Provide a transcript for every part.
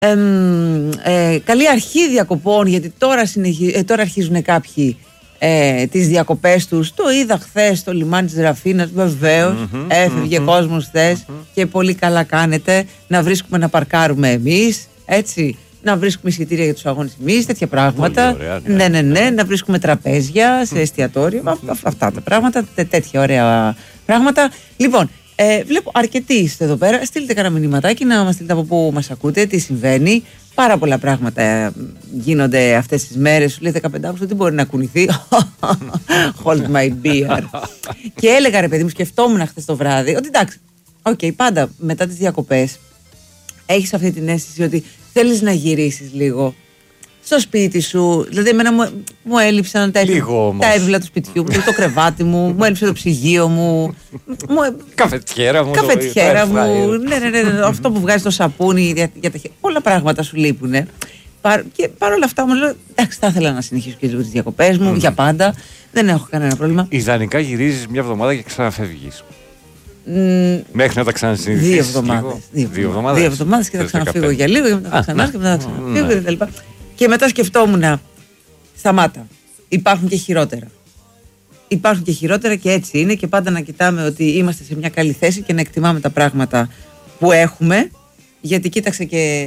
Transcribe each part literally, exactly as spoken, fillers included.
Ε, ε, καλή αρχή διακοπών, γιατί τώρα, συνεχι... ε, τώρα αρχίζουν κάποιοι ε, τις διακοπές τους. Το είδα χθες στο λιμάνι της Ραφίνας, βεβαίως. Mm-hmm, έφευγε mm-hmm, κόσμος χθες mm-hmm. και πολύ καλά κάνετε να βρίσκουμε να παρκάρουμε εμείς, έτσι. Να βρίσκουμε εισιτήρια για τους αγώνες εμείς, τέτοια πράγματα. Ωραία, ναι. ναι, ναι, ναι, να βρίσκουμε τραπέζια σε εστιατόριο. Mm-hmm. Αυτά τα πράγματα, τέ, τέτοια ωραία πράγματα. Λοιπόν, ε, βλέπω αρκετοί είστε εδώ πέρα. Στείλτε κανένα μηνυματάκι να μας στείλετε από πού μας ακούτε, τι συμβαίνει. Πάρα πολλά πράγματα γίνονται αυτές τις μέρες. Σου λέει δεκαπέντε Αυγούστου, τι μπορεί να κουνηθεί. Hold my beer. Και έλεγα, ρε παιδί μου, σκεφτόμουν χθες το βράδυ ότι εντάξει, okay, πάντα μετά τις διακοπές έχεις αυτή την αίσθηση ότι θέλεις να γυρίσεις λίγο στο σπίτι σου. Δηλαδή, εμένα μου, μου έλειψαν τα έβλα του σπιτιού μου, το κρεβάτι μου, μου έλειψε το ψυγείο μου. μου καφετιέρα μου. Καφετιέρα μου. Ναι, ναι, ναι, ναι, αυτό που βγάζει το σαπούνι για, για τα χέρια. Πολλά πράγματα σου λείπουν. Και παρόλα αυτά μου λέω, εντάξει, θα ήθελα να συνεχίσω και λίγο τις διακοπές μου mm. για πάντα. Δεν έχω κανένα πρόβλημα. Ιδανικά γυρίζεις μια εβδομάδα και ξαναφεύγεις. Mm, Μέχρι να τα ξανασυνηθίσεις. Δύο εβδομάδες. Δύο, δύο εβδομάδες. Δύο εβδομάδες και θα ξαναφύγω για λίγο και μετά θα ξανάρθω και μετά θα ξαναφύγω και τα λοιπά. Και μετά σκεφτόμουν, σταμάτα. Υπάρχουν και χειρότερα. Υπάρχουν και χειρότερα και έτσι είναι, και πάντα να κοιτάμε ότι είμαστε σε μια καλή θέση και να εκτιμάμε τα πράγματα που έχουμε. Γιατί κοίταξε και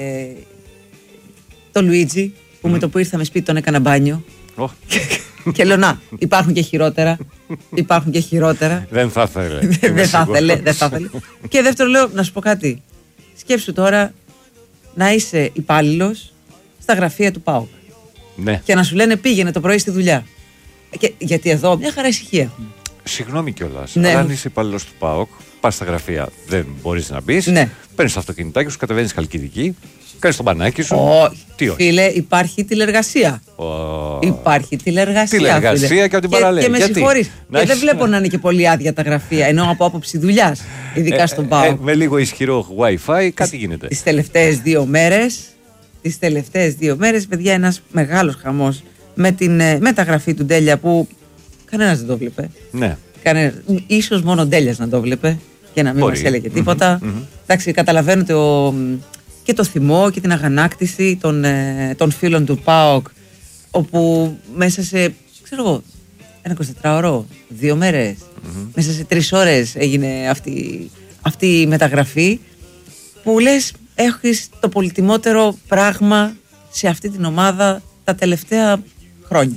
το Λουίτζι που mm. με το που ήρθαμε σπίτι τον έκανα μπάνιο. Oh. Και λέω, να, υπάρχουν και χειρότερα. Υπάρχουν και χειρότερα. Δεν θα ήθελε. Δεν θα ήθελε. Δεν θα ήθελε. Και δεύτερο, λέω, να σου πω κάτι. Σκέψου τώρα να είσαι υπάλληλος στα γραφεία του ΠΑΟΚ. Ναι. Και να σου λένε πήγαινε το πρωί στη δουλειά. Και, γιατί εδώ μια χαρά ησυχία έχουμε. Συγγνώμη κιόλας. Ναι. Αν είσαι υπάλληλος του ΠΑΟΚ, πας στα γραφεία, δεν μπορείς να μπεις. Ναι. Παίρνεις το αυτοκινητάκι σου, κατεβαίνεις Χαλκιδική. Κάνεις το μπανάκι σου. Oh, Τι όχι. Φίλε, υπάρχει τηλεργασία. Oh. Υπάρχει τηλεργασία. Τηλεργασία φίλε. Και από την παραλία. Και, και με συγχωρείς. Και δεν βλέπω να είναι και πολύ άδεια τα γραφεία. Ενώ από άποψη δουλειάς. Ειδικά ε, στον ΠΑΟΚ. Ε, με λίγο ισχυρό Wi-Fi, κάτι γίνεται. Τις τελευταίες δύο μέρες, τις τελευταίες δύο μέρες, παιδιά, ένας μεγάλος χαμός με την ε, μεταγραφή του Ντέλια που κανένας δεν το βλέπε. Ναι. Κανένας, ίσως μόνο ο Ντέλιας να το βλέπε και να μην Μπορεί. μας έλεγε τίποτα. Mm-hmm. Εντάξει, καταλαβαίνετε ο. Και το θυμό και την αγανάκτηση των, ε, των φίλων του ΠΑΟΚ, όπου μέσα σε, ξέρω εγώ, ένα εικοσιτετράωρο, δύο μέρες, mm-hmm. μέσα σε τρεις ώρες έγινε αυτή, αυτή η μεταγραφή, που λες, έχεις το πολυτιμότερο πράγμα σε αυτή την ομάδα τα τελευταία χρόνια.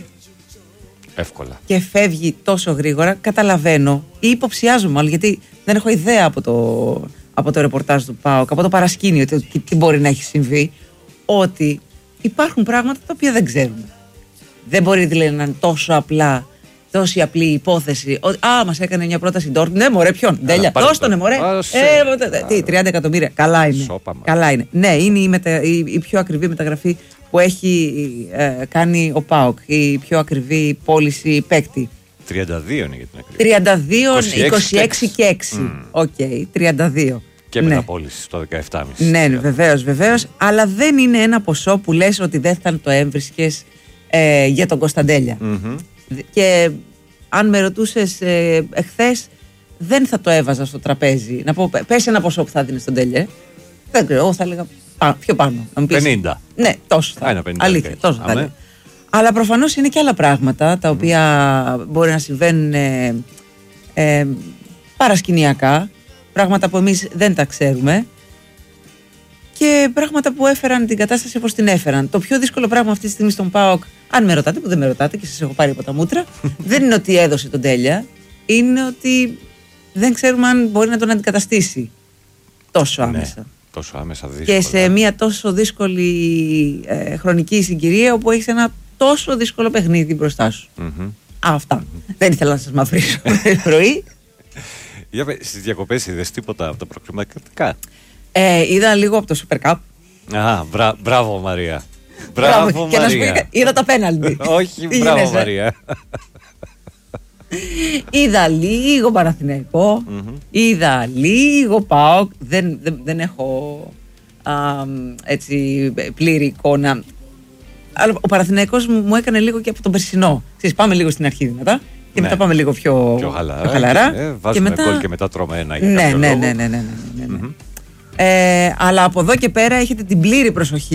Εύκολα. Και φεύγει τόσο γρήγορα, καταλαβαίνω ή υποψιάζομαι, αλλά γιατί δεν έχω ιδέα από το... από το ρεπορτάζ του ΠΑΟΚ, από το παρασκήνιο, τι, τι μπορεί να έχει συμβεί, ότι υπάρχουν πράγματα τα οποία δεν ξέρουμε. Δεν μπορεί δηλαδή να είναι τόσο απλά, τόση απλή υπόθεση, ότι α, μας έκανε μια πρόταση Ντόρκ, ναι μωρέ, ποιον, Ντέλια, δώσ' τον, ναι μωρέ, ε, τι, τριάντα εκατομμύρια, καλά είναι, καλά είναι. Ναι, είναι η, μετα, η, η πιο ακριβή μεταγραφή που έχει ε, κάνει ο ΠΑΟΚ, η πιο ακριβή πώληση παίκτη. τριάντα δύο είναι για την ακρίβεια. τριάντα δύο, είκοσι έξι και έξι. Οκ, mm. okay, τριάντα δύο. Και ναι. μεταπώληση στο δεκαεπτά κόμμα πέντε. Ναι, βεβαίως, βεβαίως. Αλλά δεν είναι ένα ποσό που λες ότι δεν θα το έβρισκες ε, για τον Κωνσταντέλια. Mm-hmm. Και αν με ρωτούσες ε, εχθές, δεν θα το έβαζα στο τραπέζι. Να πω, πες ένα ποσό που θα δίνεις στον Τέλια. Δεν ξέρω, εγώ θα έλεγα πά, πιο πάνω. Να μου πεις, πενήντα. Ναι, τόσο θα έλεγα. Αλήθεια, okay. τόσο θα έλεγα. Αλλά προφανώς είναι και άλλα πράγματα τα οποία mm. μπορεί να συμβαίνουν ε, ε, παρασκηνιακά, πράγματα που εμείς δεν τα ξέρουμε και πράγματα που έφεραν την κατάσταση όπως την έφεραν. Το πιο δύσκολο πράγμα αυτή τη στιγμή στον ΠΑΟΚ, αν με ρωτάτε, που δεν με ρωτάτε και σας έχω πάρει από τα μούτρα, δεν είναι ότι έδωσε τον Τέλια, είναι ότι δεν ξέρουμε αν μπορεί να τον αντικαταστήσει τόσο άμεσα. Ναι. Τόσο άμεσα δύσκολα. Και σε μια τόσο δύσκολη ε, χρονική συγκυρία όπου έχεις ένα τόσο δύσκολο παιχνίδι μπροστά σου. Mm-hmm. Α, αυτά. Mm-hmm. Δεν ήθελα να σας μαυρίσω το πρωί. Για πες, στις διακοπές είδες τίποτα από τα προκριματικά? Ε, είδα λίγο από το Super Cup. Α, μπρα, μπράβο Μαρία. Μπράβο, μπράβο και Μαρία. Να σου πω, είδα τα πέναλτι. Όχι, μπράβο γίνεσαι? Μαρία. Είδα λίγο Παναθηναϊκό, mm-hmm. είδα λίγο ΠΑΟΚ, δεν, δεν, δεν έχω α, έτσι πλήρη εικόνα. Αλλά ο Παναθηναϊκός μου, μου έκανε λίγο και από τον περσινό. Ξέρεις, πάμε λίγο στην αρχή δυνατά και ναι. μετά πάμε λίγο πιο, πιο χαλαρά. Πιο χαλαρά. Και, ε, βάζουμε και μετά... γκολ και μετά τρώμε ένα για ναι, κάποιο ναι, λόγο. ναι, ναι, ναι, ναι, ναι, ναι. Mm-hmm. Ε, αλλά από εδώ και πέρα έχετε την πλήρη προσοχή